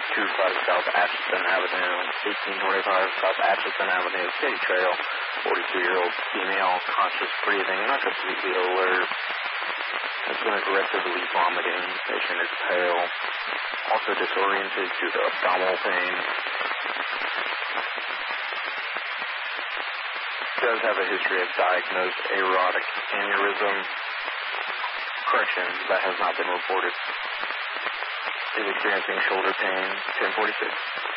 South Atchison Avenue, 1825 South Atchison Avenue, City Trail, 42-year-old female, conscious breathing, not completely alert, has been aggressively vomiting. Patient is pale, also disoriented due to abdominal pain. Does have a history of diagnosed aortic aneurysm. Correction, that has not been reported. Is experiencing shoulder pain, 1046.